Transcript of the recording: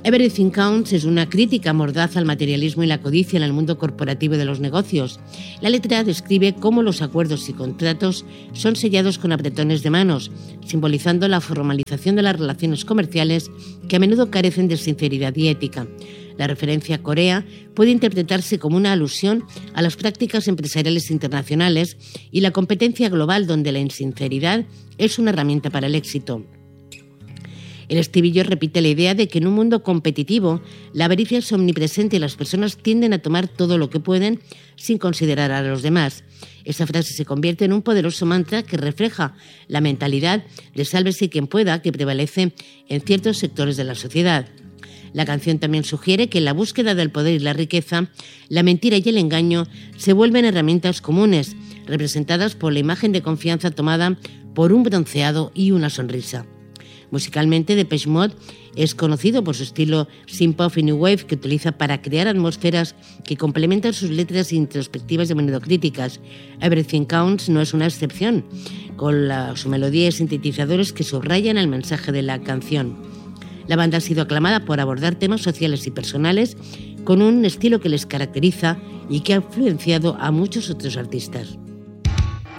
Everything Counts es una crítica mordaz al materialismo y la codicia en el mundo corporativo de los negocios. La letra describe cómo los acuerdos y contratos son sellados con apretones de manos, simbolizando la formalización de las relaciones comerciales que a menudo carecen de sinceridad y ética. La referencia a Corea puede interpretarse como una alusión a las prácticas empresariales internacionales y la competencia global, donde la insinceridad es una herramienta para el éxito. El estribillo repite la idea de que en un mundo competitivo la avaricia es omnipresente y las personas tienden a tomar todo lo que pueden sin considerar a los demás. Esa frase se convierte en un poderoso mantra que refleja la mentalidad de sálvese quien pueda que prevalece en ciertos sectores de la sociedad. La canción también sugiere que en la búsqueda del poder y la riqueza, la mentira y el engaño se vuelven herramientas comunes, representadas por la imagen de confianza tomada por un bronceado y una sonrisa. Musicalmente, Depeche Mode es conocido por su estilo synth-pop y new wave que utiliza para crear atmósferas que complementan sus letras introspectivas y a menudo críticas. Everything Counts no es una excepción, con su melodía y sintetizadores que subrayan el mensaje de la canción. La banda ha sido aclamada por abordar temas sociales y personales con un estilo que les caracteriza y que ha influenciado a muchos otros artistas.